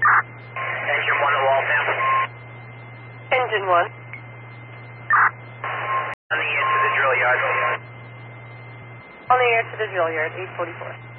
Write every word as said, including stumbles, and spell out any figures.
Engine one at Waltham. Engine one. On the air to the drill yard. On the air to the drill yard, eight forty-four.